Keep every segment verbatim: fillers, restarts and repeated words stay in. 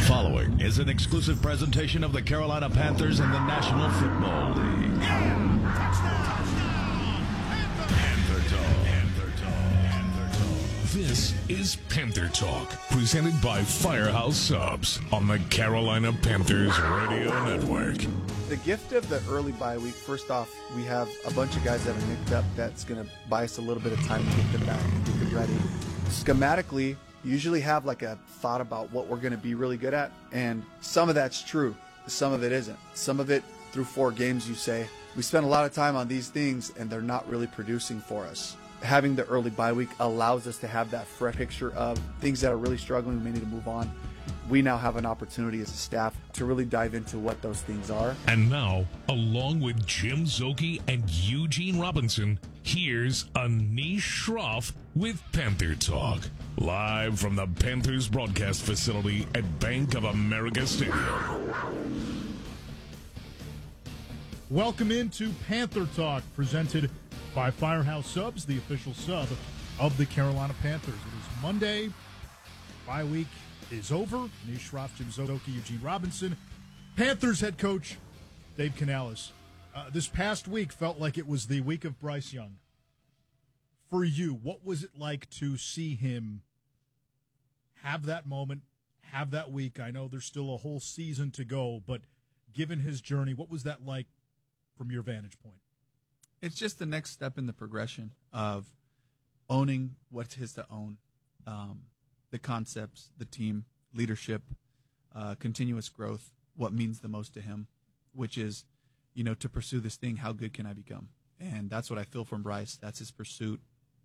following is an exclusive presentation of the Carolina Panthers and the National Football League. Yeah! Touchdown! Panther Talk. Panther Talk. Panther Talk. This is Panther Talk, presented by Firehouse Subs on the Carolina Panthers Radio Network. The gift of the early bye week, first off, we have a bunch of guys that are nicked up. That's going to buy us a little bit of time to get them back and get them ready. Schematically, you usually have like a thought about what we're going to be really good at, and some of that's true, some of it isn't. Some of it, through four games, you say, we spent a lot of time on these things and they're not really producing for us. Having the early bye week allows us to have that fresh picture of things that are really struggling, we may need to move on. We now have an opportunity as a staff to really dive into what those things are. And now, along with Jim Szoke and Eugene Robinson, here's Anish Shroff with Panther Talk, live from the Panthers broadcast facility at Bank of America Stadium. Welcome into Panther Talk, presented by Firehouse Subs, the official sub of the Carolina Panthers. It is Monday, bye week is over. Anish Shroff, Jim Szoke, Eugene Robinson, Panthers head coach Dave Canales. Uh, this past week felt like it was the week of Bryce Young. For you, what was it like to see him have that moment, have that week? I know there's still a whole season to go, but given his journey, what was that like from your vantage point? It's just the next step in the progression of owning what's his to own. Um, the concepts, the team, leadership, uh, continuous growth, what means the most to him, which is, you know, to pursue this thing, how good can I become? And that's what I feel from Bryce. That's his pursuit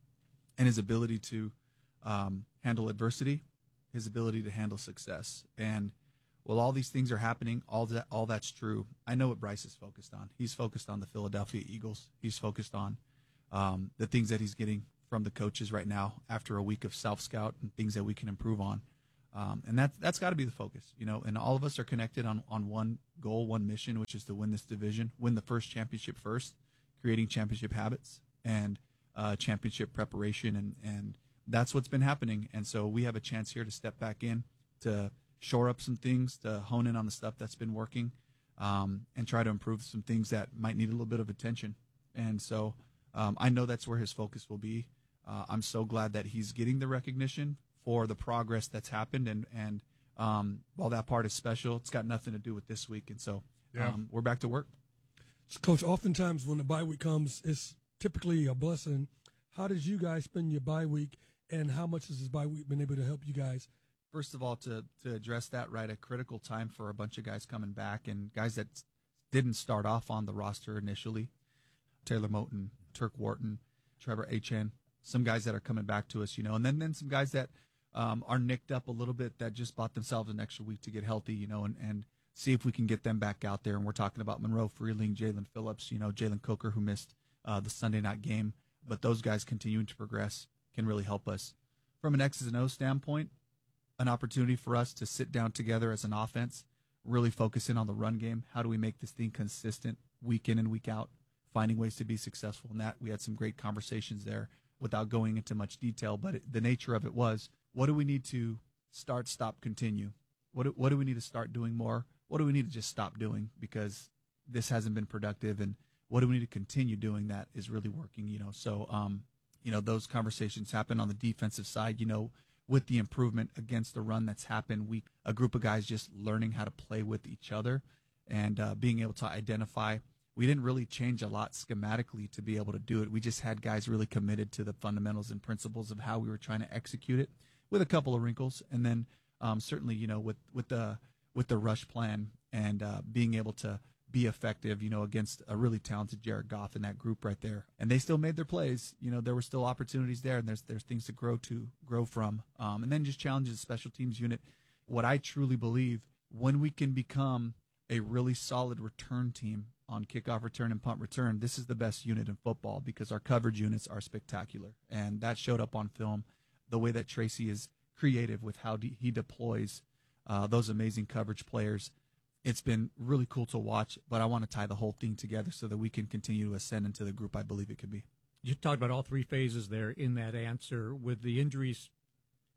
and his ability to um, handle adversity, his ability to handle success. And while all these things are happening, all that, all that's true, I know what Bryce is focused on. He's focused on the Philadelphia Eagles. He's focused on um, the things that he's getting from the coaches right now after a week of self-scout and things that we can improve on. Um, and that, that's got to be the focus, you know, and all of us are connected on, on one goal, one mission, which is to win this division, win the first championship first, creating championship habits and uh, championship preparation. And, and that's what's been happening. And so we have a chance here to step back in, to shore up some things, to hone in on the stuff that's been working, um, and try to improve some things that might need a little bit of attention. And so um, I know that's where his focus will be. Uh, I'm so glad that he's getting the recognition for the progress that's happened. And, and um, while that part is special, it's got nothing to do with this week. And so Yeah. um, we're back to work. So, Coach, oftentimes when the bye week comes, it's typically a blessing. How did you guys spend your bye week, and how much has this bye week been able to help you guys? First of all, to, to address that right, a critical time for a bunch of guys coming back and guys that didn't start off on the roster initially. Taylor Moton, Turk Wharton, Trevor Etienne, some guys that are coming back to us, you know, and then, then some guys that um, are nicked up a little bit that just bought themselves an extra week to get healthy, you know, and, and see if we can get them back out there. And we're talking about Monroe Freeling, Jalen Phillips, you know, Jalen Coker, who missed uh, the Sunday night game. But those guys continuing to progress can really help us. From an X's and O's standpoint, an opportunity for us to sit down together as an offense, really focus in on the run game. How do we make this thing consistent week in and week out, finding ways to be successful in that? We had some great conversations there without going into much detail, but it, the nature of it was, what do we need to start, stop, continue? What do, what do we need to start doing more? What do we need to just stop doing because this hasn't been productive? And what do we need to continue doing that is really working, you know? So, um, you know, those conversations happen on the defensive side, you know, with the improvement against the run that's happened. We, a group of guys just learning how to play with each other and uh, being able to identify. We didn't really change a lot schematically to be able to do it. We just had guys really committed to the fundamentals and principles of how we were trying to execute it, with a couple of wrinkles. And then um, certainly, you know, with, with the with the rush plan and uh, being able to be effective, you know, against a really talented Jared Goff in that group right there. And they still made their plays. You know, there were still opportunities there, and there's there's things to grow to grow from. Um, and then just challenges the special teams unit. What I truly believe, when we can become a really solid return team on kickoff return and punt return, this is the best unit in football because our coverage units are spectacular. And that showed up on film, the way that Tracy is creative with how de- he deploys uh, those amazing coverage players. It's been really cool to watch, but I want to tie the whole thing together so that we can continue to ascend into the group I believe it could be. You talked about all three phases there in that answer with the injuries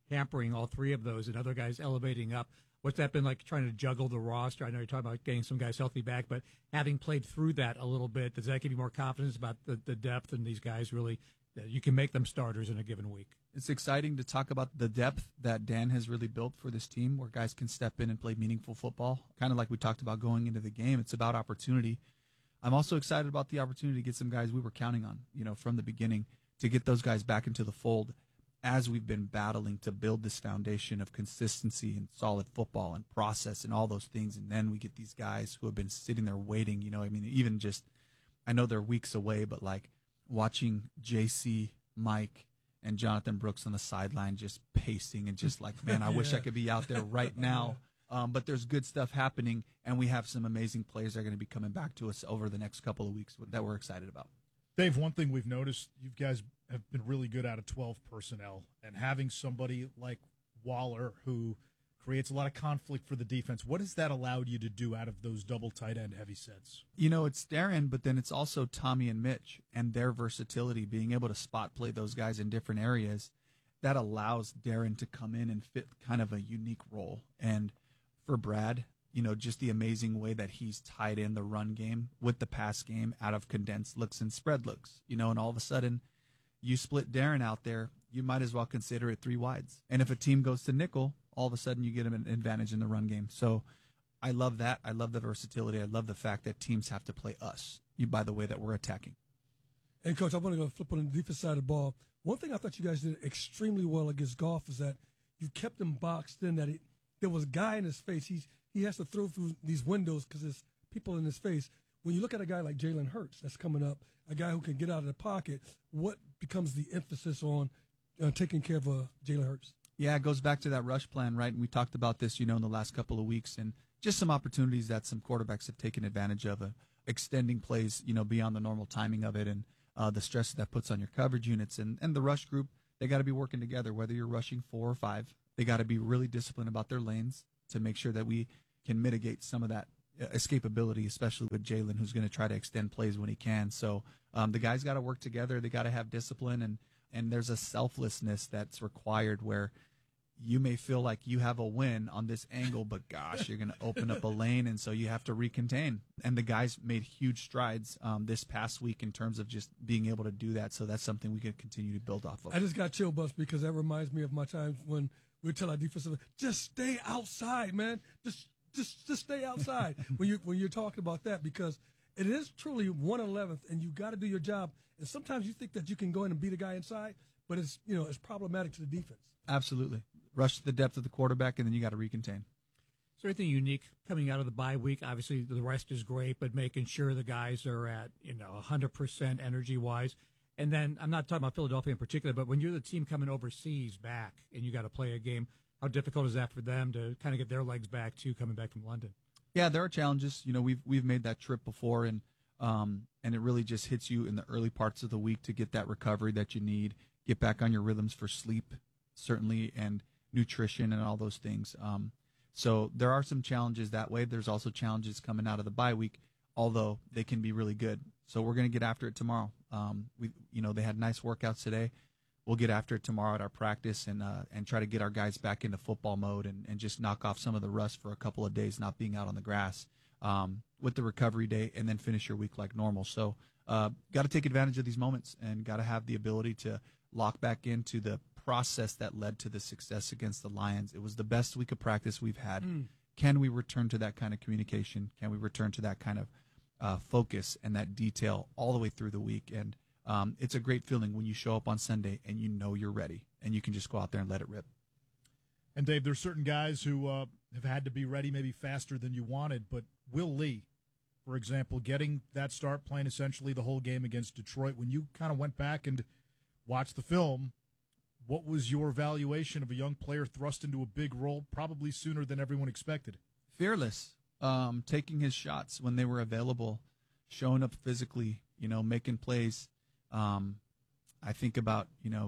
hampering all three of those and other guys elevating up. What's that been like trying to juggle the roster? I know you're talking about getting some guys healthy back, but having played through that a little bit, does that give you more confidence about the, the depth and these guys really, that you can make them starters in a given week? It's exciting to talk about the depth that Dan has really built for this team, where guys can step in and play meaningful football. Kind of like we talked about going into the game. It's about opportunity. I'm also excited about the opportunity to get some guys we were counting on, you know, from the beginning, to get those guys back into the fold as we've been battling to build this foundation of consistency and solid football and process and all those things. And then we get these guys who have been sitting there waiting, you know, I mean, even just, I know they're weeks away, but like watching J C, Mike, and Jonathan Brooks on the sideline just pacing and just like, man, I yeah. wish I could be out there right now. Um, but there's good stuff happening, and we have some amazing players that are going to be coming back to us over the next couple of weeks that we're excited about. Dave, one thing we've noticed, you guys have been really good out of twelve personnel, and having somebody like Waller who creates a lot of conflict for the defense. What has that allowed you to do out of those double tight end heavy sets? You know, it's Darren, but then it's also Tommy and Mitch and their versatility, being able to spot play those guys in different areas. That allows Darren to come in and fit kind of a unique role. And for Brad, you know, just the amazing way that he's tied in the run game with the pass game out of condensed looks and spread looks, you know, and all of a sudden you split Darren out there, you might as well consider it three wides. And if a team goes to nickel, all of a sudden you get them an advantage in the run game. So I love that. I love the versatility. I love the fact that teams have to play us by the way that we're attacking. And, Coach, I want to go flip on the defense side of the ball. One thing I thought you guys did extremely well against Goff is that you kept him boxed in, that he, there was a guy in his face. He's, he has to throw through these windows because there's people in his face. When you look at a guy like Jalen Hurts that's coming up, a guy who can get out of the pocket, what becomes the emphasis on uh, taking care of uh, Jalen Hurts? Yeah, it goes back to that rush plan, right? And we talked about this, you know, in the last couple of weeks, and just some opportunities that some quarterbacks have taken advantage of, uh, extending plays, you know, beyond the normal timing of it, and uh, the stress that puts on your coverage units. And, and the rush group, they got to be working together, whether you're rushing four or five. They got to be really disciplined about their lanes to make sure that we can mitigate some of that escapability, especially with Jalen, who's going to try to extend plays when he can. So um, the guys got to work together. They got to have discipline, and And there's a selflessness that's required where you may feel like you have a win on this angle, but gosh, you're going to open up a lane, and so you have to recontain. And the guys made huge strides um, this past week in terms of just being able to do that. So that's something we can continue to build off of. I just got chill bumps because that reminds me of my time when we tell our defensive, just stay outside, man. Just just just stay outside when you when you're talking about that, because it is truly one eleventh, and you got to do your job. And sometimes you think that you can go in and beat a guy inside, but it's, you know, it's problematic to the defense. Absolutely. Rush to the depth of the quarterback, and then you got to recontain. Is there anything unique coming out of the bye week? Obviously, the rest is great, but making sure the guys are at, you know, one hundred percent energy-wise. And then I'm not talking about Philadelphia in particular, but when you're the team coming overseas back and you got to play a game, how difficult is that for them to kind of get their legs back, too, coming back from London? Yeah, there are challenges. You know, we've we've made that trip before, and um, and it really just hits you in the early parts of the week to get that recovery that you need, get back on your rhythms for sleep, certainly, and nutrition and all those things. Um, so there are some challenges that way. There's also challenges coming out of the bye week, although they can be really good. So we're going to get after it tomorrow. Um, we, you know, they had nice workouts today. We'll get after it tomorrow at our practice and uh, and try to get our guys back into football mode and, and just knock off some of the rust for a couple of days, not being out on the grass um, with the recovery day, and then finish your week like normal. So uh, got to take advantage of these moments and got to have the ability to lock back into the process that led to the success against the Lions. It was the best week of practice we've had. Mm. Can we return to that kind of communication? Can we return to that kind of uh, focus and that detail all the way through the week? And um, it's a great feeling when you show up on Sunday and you know you're ready and you can just go out there and let it rip. And, Dave, there's certain guys who uh, have had to be ready maybe faster than you wanted, but Will Lee, for example, getting that start, playing essentially the whole game against Detroit, when you kind of went back and watched the film, what was your evaluation of a young player thrust into a big role probably sooner than everyone expected? Fearless, um, taking his shots when they were available, showing up physically, you know, making plays. Um, I think about, you know,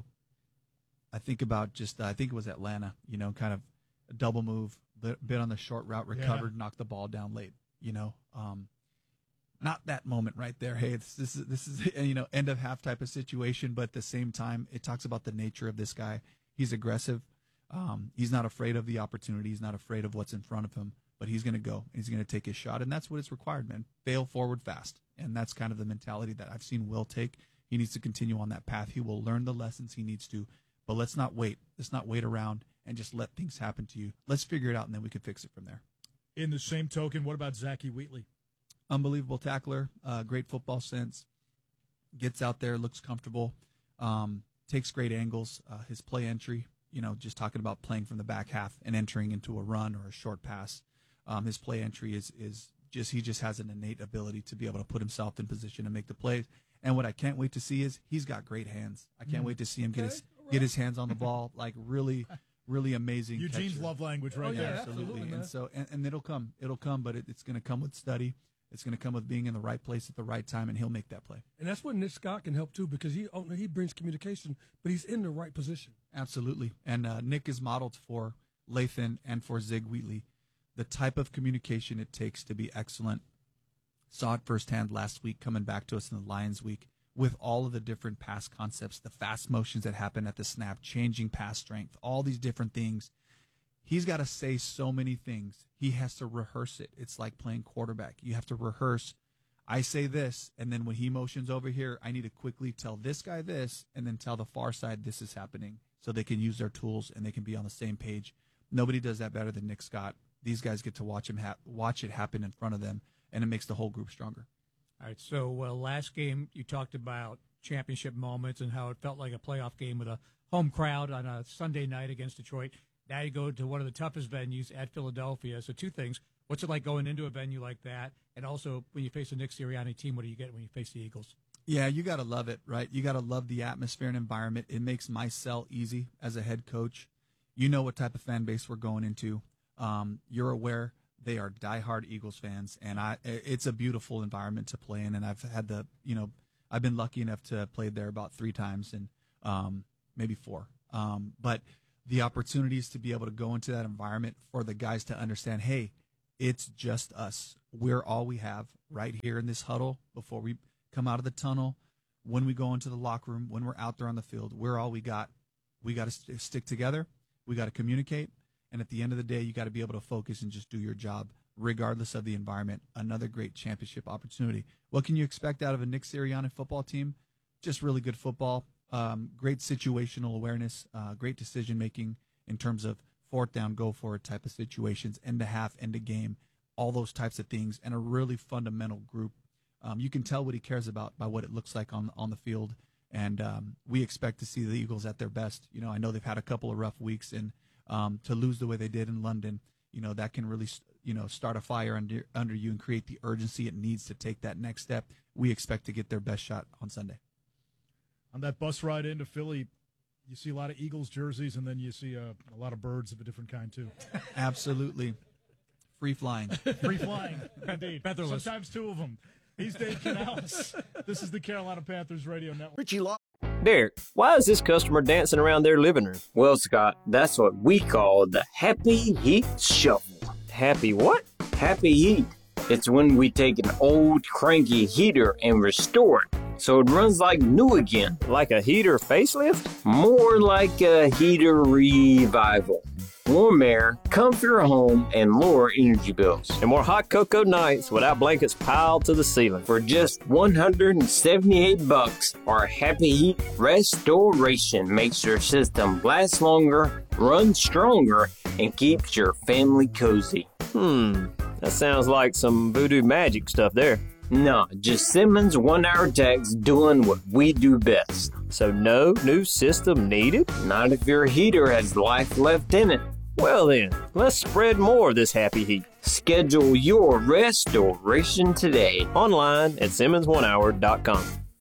I think about just, uh, I think it was Atlanta, you know, kind of a double move, bit on the short route, recovered, yeah. knocked the ball down late, you know. Um, not that moment right there. Hey, it's, this is this is you know end of half type of situation, but at the same time, it talks about the nature of this guy. He's aggressive. Um, he's not afraid of the opportunity. He's not afraid of what's in front of him, but he's going to go. He's going to take his shot, and that's what it's required, man. Fail forward fast, and that's kind of the mentality that I've seen Will take. He needs to continue on that path. He will learn the lessons he needs to, but let's not wait. Let's not wait around and just let things happen to you. Let's figure it out, and then we can fix it from there. In the same token, what about Zachy Wheatley? Unbelievable tackler, uh, great football sense, gets out there, looks comfortable, um, takes great angles. Uh, his play entry, you know, just talking about playing from the back half and entering into a run or a short pass. Um, his play entry is is just he just has an innate ability to be able to put himself in position and make the plays. And what I can't wait to see is he's got great hands. I can't mm. wait to see him get his right. get his hands on the ball, like really, really amazing. Eugene's catcher. love language, right? Oh, yeah, there. absolutely. absolutely and so and, and it'll come, it'll come, but it, it's going to come with study. It's going to come with being in the right place at the right time, and he'll make that play. And that's where Nick Scott can help too, because he he brings communication, but he's in the right position. Absolutely. And uh, Nick is modeled for Lathan and for Zig Wheatley, the type of communication it takes to be excellent. Saw it firsthand last week, coming back to us in the Lions week, with all of the different pass concepts, the fast motions that happen at the snap, changing pass strength, all these different things. He's got to say so many things. He has to rehearse it. It's like playing quarterback. You have to rehearse. I say this, and then when he motions over here, I need to quickly tell this guy this, and then tell the far side this is happening, so they can use their tools and they can be on the same page. Nobody does that better than Nick Scott. These guys get to watch him ha- watch it happen in front of them, and it makes the whole group stronger. All right, so uh, last game you talked about championship moments and how it felt like a playoff game with a home crowd on a Sunday night against Detroit. Now you go to one of the toughest venues at Philadelphia. So two things. What's it like going into a venue like that? And also, when you face a Nick Sirianni team, what do you get when you face the Eagles? Yeah, you got to love it, right? You got to love the atmosphere and environment. It makes my sell easy as a head coach. You know what type of fan base we're going into. Um, you're aware they are diehard Eagles fans, and I it's a beautiful environment to play in. And I've had the, you know, I've been lucky enough to have played there about three times and um, maybe four. Um, but the opportunities to be able to go into that environment for the guys to understand, hey, it's just us. We're all we have right here in this huddle before we come out of the tunnel, when we go into the locker room, when we're out there on the field. We're all we got. We got to st- stick together. We got to communicate. And at the end of the day, you got to be able to focus and just do your job, regardless of the environment. Another great championship opportunity. What can you expect out of a Nick Sirianni football team? Just really good football. Um, great situational awareness, uh, great decision-making in terms of fourth down, go for it type of situations, end of half, end of game, all those types of things, and a really fundamental group. Um, you can tell what he cares about by what it looks like on on the field, and um, we expect to see the Eagles at their best. You know, I know they've had a couple of rough weeks, and um, to lose the way they did in London, you know, that can really, you know, start a fire under under you and create the urgency it needs to take that next step. We expect to get their best shot on Sunday. On that bus ride into Philly, you see a lot of Eagles jerseys, and then you see a, a lot of birds of a different kind, too. Absolutely. Free flying. Free flying, indeed. Featherless. Sometimes two of them. He's Dave Canales. This is the Carolina Panthers Radio Network. Richie Law. Derek, why is this customer dancing around their living room? Well, Scott, that's what we call the Happy Heat Shuffle. Happy what? Happy Heat. It's when we take an old cranky heater and restore it so it runs like new again. Like a heater facelift? More like a heater revival. Warm air, comfier home, and lower energy bills. And more hot cocoa nights without blankets piled to the ceiling. For just one hundred seventy-eight bucks, our Happy Heat Restoration makes your system last longer, run stronger, and keeps your family cozy. Hmm, that sounds like some voodoo magic stuff there. No, just Simmons one-hour techs doing what we do best. So no new system needed? Not if your heater has life left in it. Well then, let's spread more of this happy heat. Schedule your restoration today. Online at Simmons one hour dot com.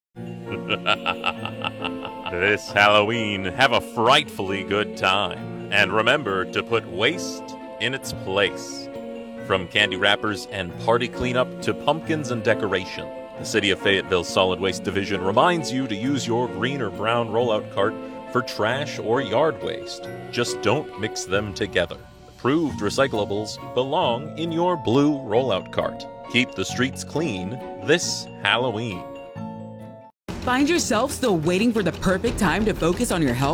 This Halloween, have a frightfully good time. And remember to put waste in its place. From candy wrappers and party cleanup to pumpkins and decoration, the City of Fayetteville Solid Waste Division reminds you to use your green or brown rollout cart for trash or yard waste. Just don't mix them together. Approved recyclables belong in your blue rollout cart. Keep the streets clean this Halloween. Find yourself still waiting for the perfect time to focus on your health?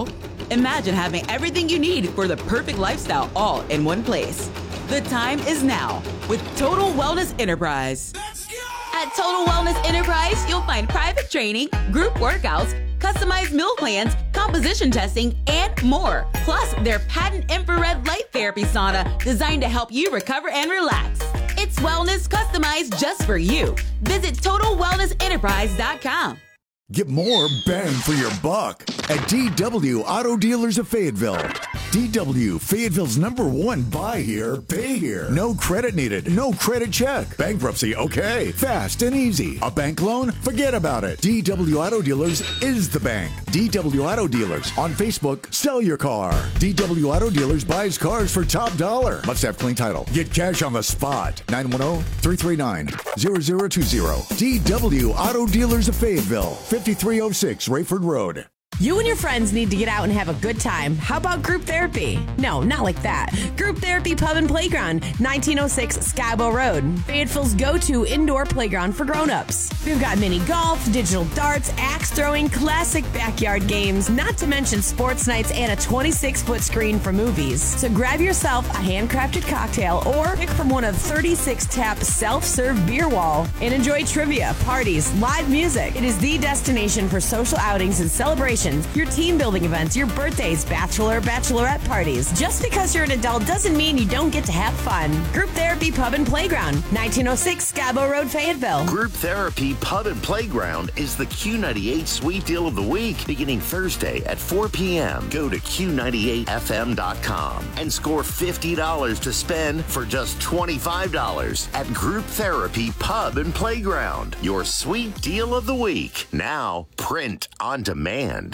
Imagine having everything you need for the perfect lifestyle all in one place. The time is now with Total Wellness Enterprise. At Total Wellness Enterprise, you'll find private training, group workouts, customized meal plans, composition testing, and more. Plus, their patent infrared light therapy sauna designed to help you recover and relax. It's wellness customized just for you. Visit total wellness enterprise dot com. Get more bang for your buck at D W Auto Dealers of Fayetteville. D W, Fayetteville's number one buy here, pay here. No credit needed, no credit check. Bankruptcy, okay. Fast and easy. A bank loan? Forget about it. D W Auto Dealers is the bank. D W Auto Dealers. On Facebook, sell your car. D W Auto Dealers buys cars for top dollar. Must have clean title. Get cash on the spot. nine one zero, three three nine, zero zero two zero. D W Auto Dealers of Fayetteville. fifty-three oh six Rayford Road. You and your friends need to get out and have a good time. How about group therapy? No, not like that. Group Therapy Pub and Playground, nineteen oh six Skybo Road. Fayetteville's go-to indoor playground for grown-ups. We've got mini golf, digital darts, axe throwing, classic backyard games, not to mention sports nights and a twenty-six foot screen for movies. So grab yourself a handcrafted cocktail or pick from one of thirty-six tap self-serve beer wall and enjoy trivia, parties, live music. It is the destination for social outings and celebrations, your team building events, your birthdays, bachelor, bachelorette parties. Just because you're an adult doesn't mean you don't get to have fun. Group Therapy Pub and Playground, nineteen oh six Scabo Road, Fayetteville. Group Therapy Pub and Playground is the Q ninety-eight Sweet Deal of the Week, beginning Thursday at four p.m. Go to Q ninety-eight F M dot com and score fifty dollars to spend for just twenty-five dollars at Group Therapy Pub and Playground. Your Sweet Deal of the Week. Now, print on demand.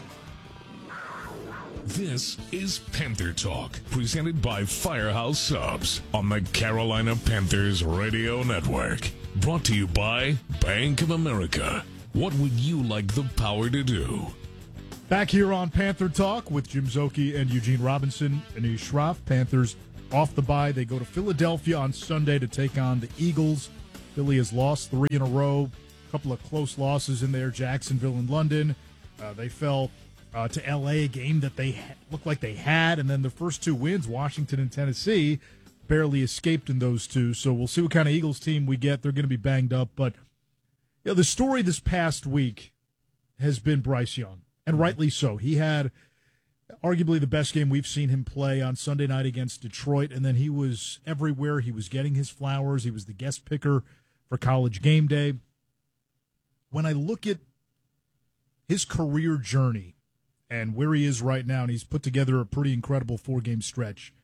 This is Panther Talk, presented by Firehouse Subs on the Carolina Panthers Radio Network. Brought to you by Bank of America. What would you like the power to do? Back here on Panther Talk with Jim Szoke and Eugene Robinson and Anish Shroff. Panthers off the bye. They go to Philadelphia on Sunday to take on the Eagles. Philly has lost three in a row. A couple of close losses in there, Jacksonville and London. Uh, they fell uh, to L A, a game that they ha- looked like they had, and then the first two wins, Washington and Tennessee, barely escaped in those two. So we'll see what kind of Eagles team we get. They're going to be banged up. But you know, the story this past week has been Bryce Young, and rightly so. He had arguably the best game we've seen him play on Sunday night against Detroit, and then he was everywhere. He was getting his flowers. He was the guest picker for College Game Day. When I look at his career journey and where he is right now, and he's put together a pretty incredible four-game stretch,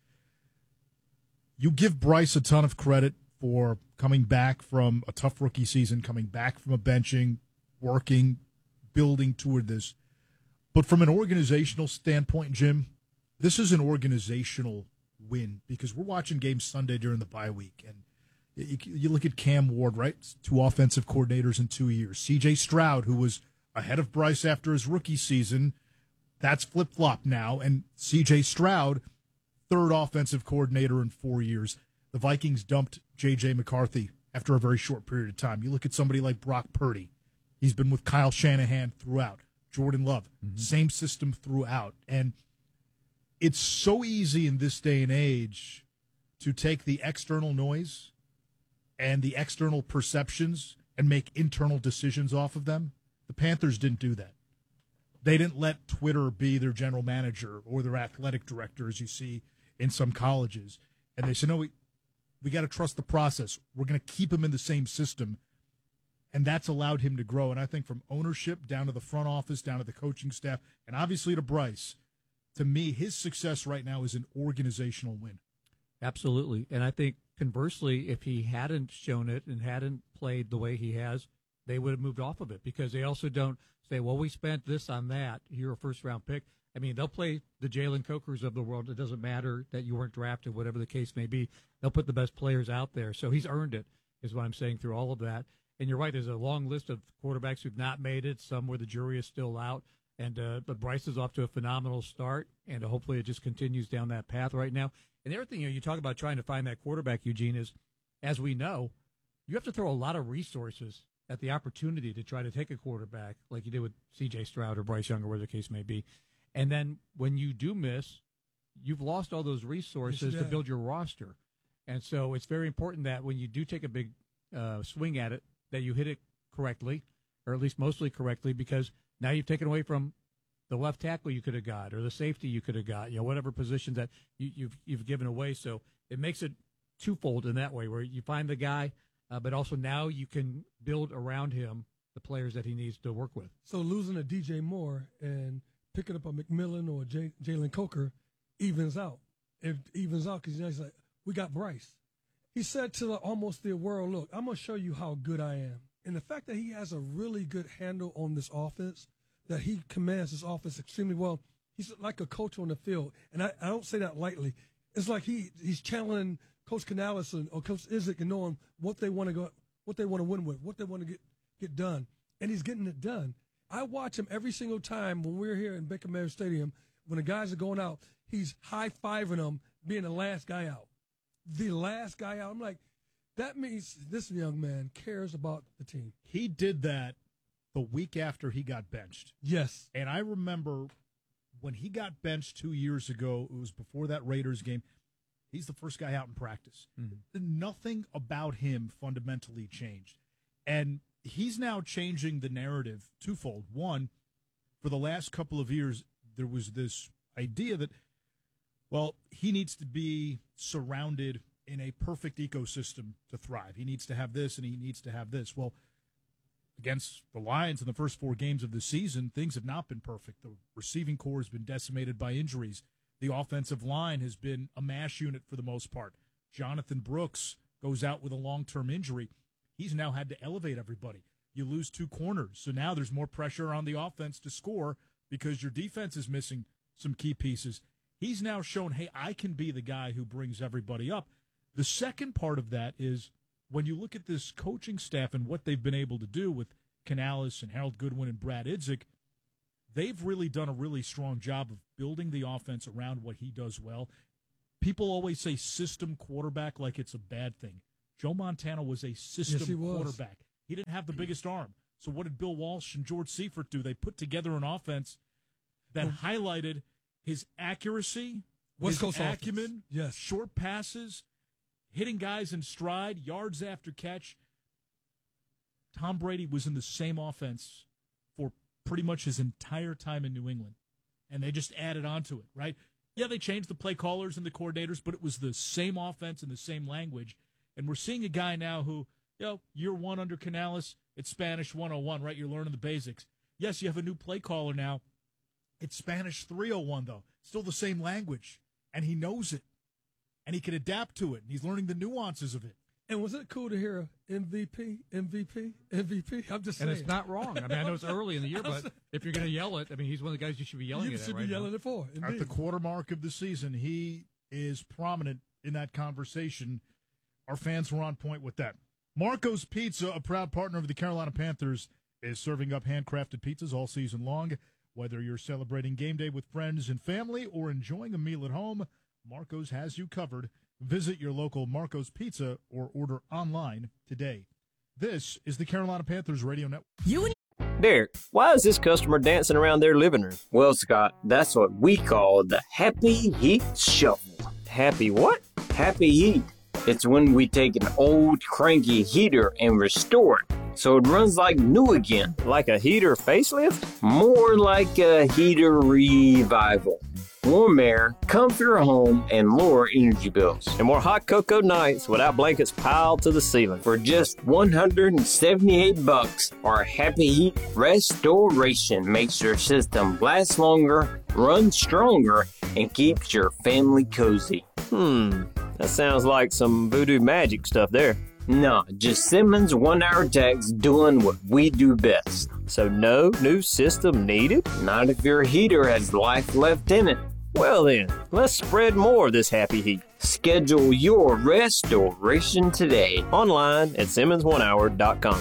you give Bryce a ton of credit for coming back from a tough rookie season, coming back from a benching, working, building toward this. But from an organizational standpoint, Jim, this is an organizational win because we're watching games Sunday during the bye week, and you, you look at Cam Ward, right? Two offensive coordinators in two years. C J Stroud, who was ahead of Bryce after his rookie season, that's flip-flopped now. And C J Stroud, third offensive coordinator in four years. The Vikings dumped J J McCarthy after a very short period of time. You look at somebody like Brock Purdy. He's been with Kyle Shanahan throughout. Jordan Love, mm-hmm. same system throughout. And it's so easy in this day and age to take the external noise and the external perceptions and make internal decisions off of them. The Panthers didn't do that. They didn't let Twitter be their general manager or their athletic director, as you see in some colleges. And they said, no, we, we got to trust the process. We're going to keep him in the same system. And that's allowed him to grow. And I think from ownership down to the front office, down to the coaching staff, and obviously to Bryce, to me, his success right now is an organizational win. Absolutely. And I think conversely, if he hadn't shown it and hadn't played the way he has, they would have moved off of it because they also don't say, well, we spent this on that. You're a first-round pick. I mean, they'll play the Jalen Cokers of the world. It doesn't matter that you weren't drafted, whatever the case may be. They'll put the best players out there. So he's earned it, is what I'm saying through all of that. And you're right, there's a long list of quarterbacks who've not made it, some where the jury is still out. And uh, but Bryce is off to a phenomenal start, and uh, hopefully it just continues down that path right now. And the other thing, you know, you talk about trying to find that quarterback, Eugene, is, as we know, you have to throw a lot of resources at the opportunity to try to take a quarterback like you did with C J Stroud or Bryce Young or whatever the case may be. And then when you do miss, you've lost all those resources Yes, to yeah. build your roster. And so it's very important that when you do take a big uh, swing at it, that you hit it correctly, or at least mostly correctly, because now you've taken away from the left tackle you could have got, or the safety you could have got, you know, whatever position that you, you've you've given away. So it makes it twofold in that way, where you find the guy, uh, but also now you can build around him the players that he needs to work with. So losing a D J Moore and picking up a McMillan or a J- Jalen Coker evens out. It evens out because he's like, we got Bryce. He said to the, almost the world, look, I'm going to show you how good I am. And the fact that he has a really good handle on this offense, that he commands this offense extremely well, he's like a coach on the field. And I, I don't say that lightly. It's like he he's channeling Coach Canales and, or Coach Izzik and knowing what they want to go, what they want to win with, what they want to get, get done. And he's getting it done. I watch him every single time when we're here in Baker Mayfield Stadium, when the guys are going out, he's high-fiving them, being the last guy out. The last guy out. I'm like, that means this young man cares about the team. He did that the week after he got benched. Yes. And I remember when he got benched two years ago, it was before that Raiders game, he's the first guy out in practice. Mm-hmm. Nothing about him fundamentally changed. And he's now changing the narrative twofold. One, for the last couple of years, there was this idea that, well, he needs to be surrounded in a perfect ecosystem to thrive. He needs to have this and he needs to have this. Well, against the Lions in the first four games of the season, things have not been perfect. The receiving core has been decimated by injuries. The offensive line has been a mash unit for the most part. Jonathan Brooks goes out with a long-term injury. He's now had to elevate everybody. You lose two corners, so now there's more pressure on the offense to score because your defense is missing some key pieces. He's now shown, hey, I can be the guy who brings everybody up. The second part of that is when you look at this coaching staff and what they've been able to do with Canales and Harold Goodwin and Brad Idzik, they've really done a really strong job of building the offense around what he does well. People always say system quarterback like it's a bad thing. Joe Montana was a system Yes, he was. quarterback. He didn't have the biggest arm. So what did Bill Walsh and George Seifert do? They put together an offense that highlighted his accuracy, West his Coast acumen, offense. Yes. short passes, hitting guys in stride, yards after catch. Tom Brady was in the same offense for pretty much his entire time in New England, and they just added on to it, right? Yeah, they changed the play callers and the coordinators, but it was the same offense and the same language. And we're seeing a guy now who, you know, year one under Canales, it's Spanish one oh one, right? You're learning the basics. Yes, you have a new play caller now. It's Spanish three oh one, though. Still the same language, and he knows it, and he can adapt to it, and he's learning the nuances of it. And was it cool to hear M V P, M V P, M V P? I'm just saying. And it's not wrong. I mean, I know it's early in the year, but if you're going to yell it, I mean, he's one of the guys you should be yelling You at should right be yelling now. it for. At Indeed. the quarter mark of the season, he is prominent in that conversation. Our fans were on point with that. Marco's Pizza, a proud partner of the Carolina Panthers, is serving up handcrafted pizzas all season long. Whether you're celebrating game day with friends and family or enjoying a meal at home, Marco's has you covered. Visit your local Marco's Pizza or order online today. This is the Carolina Panthers Radio Network. You and Derek, why is this customer dancing around their living room? Well, Scott, that's what we call the Happy Heat Shuffle. Happy what? Happy Heat. It's when we take an old cranky heater and restore it so it runs like new again. Like a heater facelift? More like a heater revival. Warm air, comfier home, and lower energy bills. And more hot cocoa nights without blankets piled to the ceiling. For just one hundred seventy-eight bucks, our Happy Heat Restoration makes your system last longer, run stronger, and keeps your family cozy. Hmm, that sounds like some voodoo magic stuff there. Nah, just Simmons one-hour techs doing what we do best. So no new system needed? Not if your heater has life left in it. Well then, let's spread more of this happy heat. Schedule your restoration today online at Simmons one hour dot com.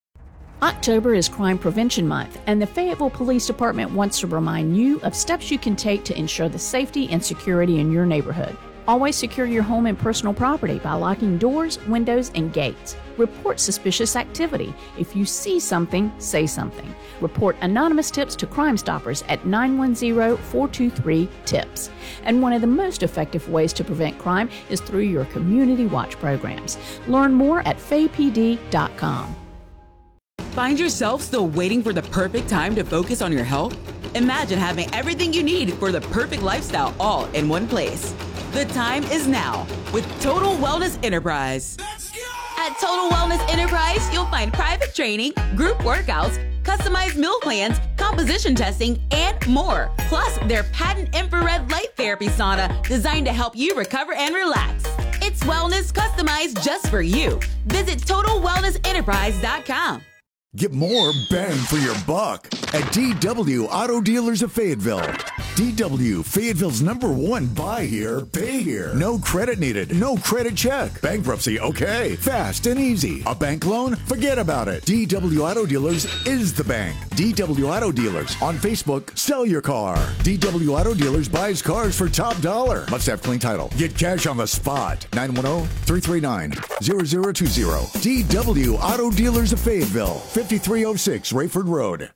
October is Crime Prevention Month, and the Fayetteville Police Department wants to remind you of steps you can take to ensure the safety and security in your neighborhood. Always secure your home and personal property by locking doors, windows, and gates. Report suspicious activity. If you see something, say something. Report anonymous tips to Crime Stoppers at nine one zero, four two three, TIPS. And one of the most effective ways to prevent crime is through your community watch programs. Learn more at fay p d dot com. Find yourself still waiting for the perfect time to focus on your health? Imagine having everything you need for the perfect lifestyle all in one place. The time is now with Total Wellness Enterprise. At Total Wellness Enterprise, you'll find private training, group workouts, customized meal plans, composition testing, and more. Plus, their patent infrared light therapy sauna designed to help you recover and relax. It's wellness customized just for you. Visit total wellness enterprise dot com. Get more bang for your buck at D W Auto Dealers of Fayetteville. D W, Fayetteville's number one buy here, pay here. No credit needed, no credit check. Bankruptcy, okay. Fast and easy. A bank loan? Forget about it. D W Auto Dealers is the bank. D W Auto Dealers. On Facebook, sell your car. D W Auto Dealers buys cars for top dollar. Must have clean title. Get cash on the spot. nine one zero, three three nine, zero zero two zero. D W Auto Dealers of Fayetteville. fifty-three oh six Rayford Road.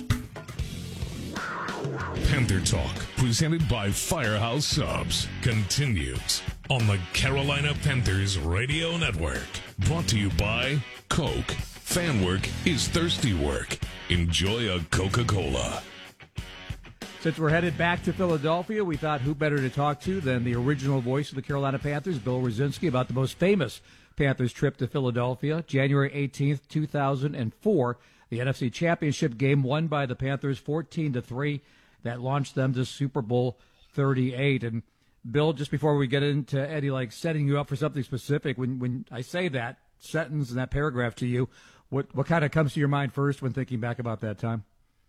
Panther Talk, presented by Firehouse Subs, continues on the Carolina Panthers Radio Network. Brought to you by Coke. Fan work is thirsty work. Enjoy a Coca-Cola. Since we're headed back to Philadelphia, we thought who better to talk to than the original voice of the Carolina Panthers, Bill Rosinski, about the most famous Panthers trip to Philadelphia, January eighteenth, two thousand four. The N F C Championship game won by the Panthers fourteen to three. That launched them to Super Bowl thirty-eight. And Bill, just before we get into Eddie, like setting you up for something specific, when when I say that sentence and that paragraph to you, what what kind of comes to your mind first when thinking back about that time?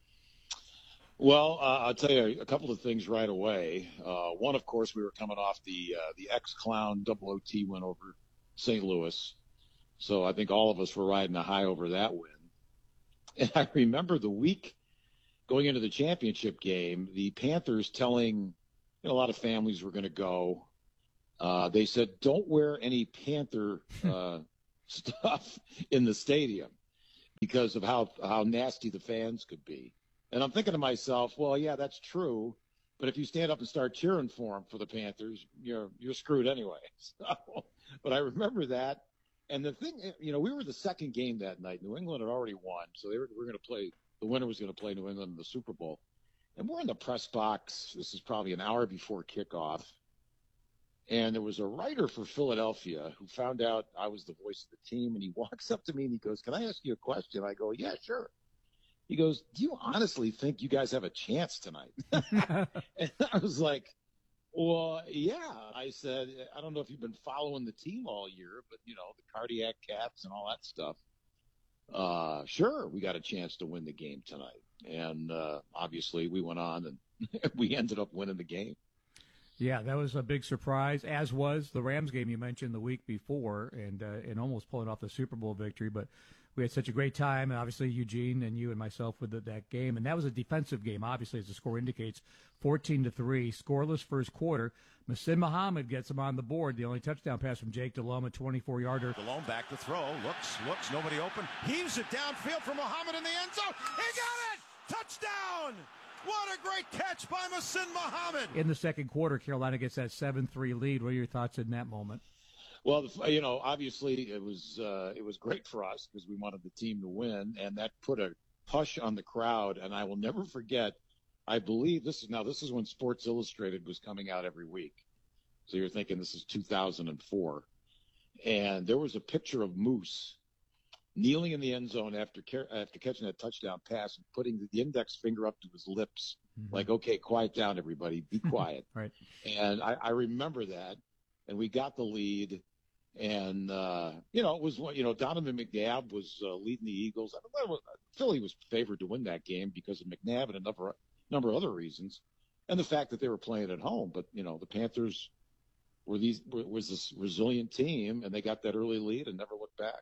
Well, uh, I'll tell you a couple of things right away. Uh, one, of course, we were coming off the uh, the ex-Clown double O T win over Saint Louis. So I think all of us were riding a high over that win. And I remember the week going into the championship game, the Panthers telling, you know, a lot of families were going to go. Uh, they said, don't wear any Panther uh, stuff in the stadium because of how, how nasty the fans could be. And I'm thinking to myself, well, yeah, that's true. But if you stand up and start cheering for them, for the Panthers, you're you're screwed anyway. So, but I remember that. And the thing, you know, we were the second game that night. New England had already won. So they were, we were going to play, the winner was going to play New England in the Super Bowl. And we're in the press box. This is probably an hour before kickoff. And there was a writer for Philadelphia who found out I was the voice of the team. And he walks up to me and he goes, can I ask you a question? I go, yeah, sure. He goes, do you honestly think you guys have a chance tonight? And I was like, well, yeah. I said, I don't know if you've been following the team all year, but, you know, the cardiac caps and all that stuff. Uh, sure, we got a chance to win the game tonight. And uh, obviously we went on and we ended up winning the game. Yeah, that was a big surprise, as was the Rams game you mentioned the week before, and uh, and almost pulling off the Super Bowl victory. But we had such a great time, and obviously Eugene and you and myself with the, that game. And that was a defensive game, obviously, as the score indicates, fourteen to three, scoreless first quarter. Masin Muhammad gets him on the board. The only touchdown pass from Jake Delhomme, a twenty-four-yarder. Delhomme back to throw. Looks, looks, nobody open. Heaves it downfield for Muhammad in the end zone. He got it! Touchdown! What a great catch by Masin Muhammad! In the second quarter, Carolina gets that seven three lead. What are your thoughts in that moment? Well, you know, obviously it was uh, it was great for us because we wanted the team to win, and that put a hush on the crowd. And I will never forget. I believe this is now this is when Sports Illustrated was coming out every week. So you're thinking this is two thousand four, and there was a picture of Moose kneeling in the end zone after after catching that touchdown pass and putting the index finger up to his lips, mm-hmm. like, okay, quiet down, everybody, be quiet. Right. And I, I remember that, and we got the lead, and uh, you know it was you know Donovan McNabb was uh, leading the Eagles. I don't know, Philly was favored to win that game because of McNabb and a number number of other reasons, and the fact that they were playing at home. But you know the Panthers were these were, was this resilient team, and they got that early lead and never looked back.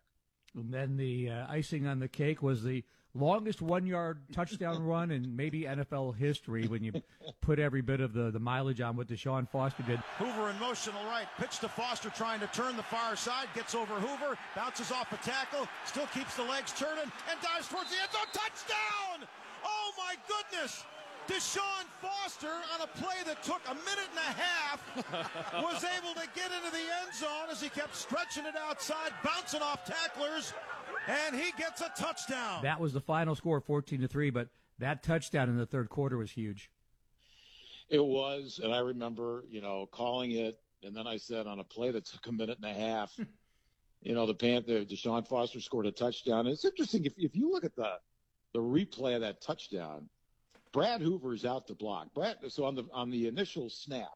And then the uh, icing on the cake was the longest one-yard touchdown run in maybe N F L history when you put every bit of the, the mileage on what Deshaun Foster did. Hoover in motion, all right. Pitch to Foster, trying to turn the far side. Gets over Hoover, bounces off a tackle, still keeps the legs turning, and dives towards the end zone. Touchdown! Oh, my goodness! Deshaun Foster, on a play that took a minute and a half, was able to get into the end zone as he kept stretching it outside, bouncing off tacklers, and he gets a touchdown. That was the final score, fourteen to three, but that touchdown in the third quarter was huge. It was, and I remember, you know, calling it, and then I said on a play that took a minute and a half, you know, the Panther, Deshaun Foster scored a touchdown. And it's interesting, if, if you look at the the replay of that touchdown, Brad Hoover's out to block. Brad, so on the on the initial snap,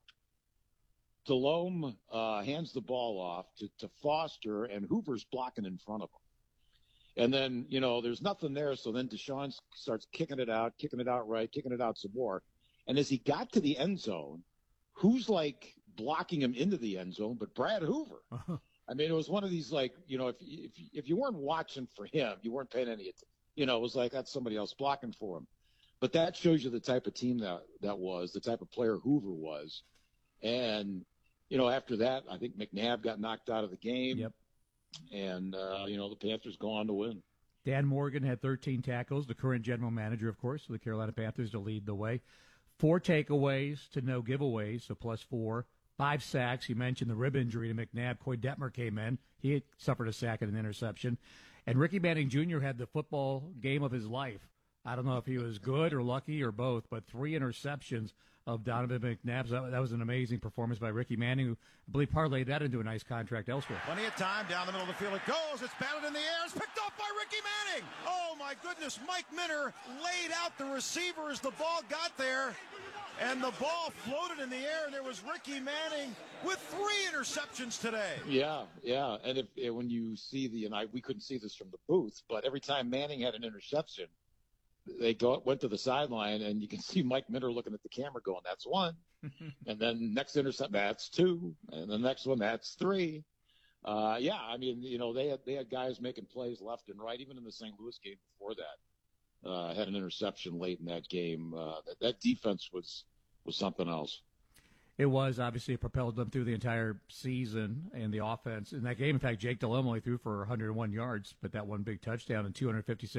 Delhomme uh, hands the ball off to, to Foster, and Hoover's blocking in front of him. And then, you know, there's nothing there, so then Deshaun starts kicking it out, kicking it out right, kicking it out some more. And as he got to the end zone, who's like blocking him into the end zone but Brad Hoover? Uh-huh. I mean, it was one of these, like, you know, if if if you weren't watching for him, you weren't paying any attention. You know, it was like that's somebody else blocking for him. But that shows you the type of team that that was, the type of player Hoover was. And, you know, after that, I think McNabb got knocked out of the game. Yep. And, uh, you know, the Panthers go on to win. Dan Morgan had thirteen tackles, the current general manager, of course, of the Carolina Panthers, to lead the way. Four takeaways to no giveaways, so plus four. Five sacks. You mentioned the rib injury to McNabb. Coy Detmer came in. He had suffered a sack and an interception. And Ricky Manning Junior had the football game of his life. I don't know if he was good or lucky or both, but three interceptions of Donovan McNabb. That, that was an amazing performance by Ricky Manning, who I believe parlayed that into a nice contract elsewhere. Plenty of time down the middle of the field. It goes. It's batted in the air. It's picked off by Ricky Manning. Oh, my goodness. Mike Minter laid out the receiver as the ball got there, and the ball floated in the air, and there was Ricky Manning with three interceptions today. Yeah, yeah. And if, if when you see the, and I, we couldn't see this from the booth, but every time Manning had an interception, they go went to the sideline, and you can see Mike Minter looking at the camera going, that's one. And then next intercept, that's two. And the next one, that's three. Uh, yeah, I mean, you know, they had they had guys making plays left and right. Even in the Saint Louis game before that, uh, had an interception late in that game. Uh, that, that defense was was something else. It was. Obviously, it propelled them through the entire season and the offense. In that game, in fact, Jake Delhomme only threw for one hundred one yards, but that one big touchdown and two hundred fifty-six